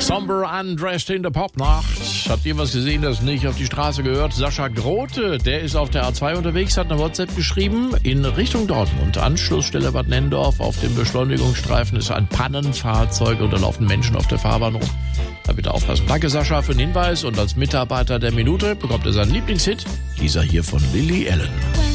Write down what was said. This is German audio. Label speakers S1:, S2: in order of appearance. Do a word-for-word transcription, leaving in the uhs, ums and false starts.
S1: Somber Undressed in der Popnacht. Habt ihr was gesehen, das nicht auf die Straße gehört? Sascha Grote, der ist auf der A zwei unterwegs, hat eine WhatsApp geschrieben in Richtung Dortmund. Anschlussstelle Bad Nennendorf. Auf dem Beschleunigungsstreifen ist ein Pannenfahrzeug und da laufen Menschen auf der Fahrbahn rum. Da bitte aufpassen. Danke Sascha für den Hinweis und als Mitarbeiter der Minute bekommt er seinen Lieblingshit, dieser hier von Lily Allen.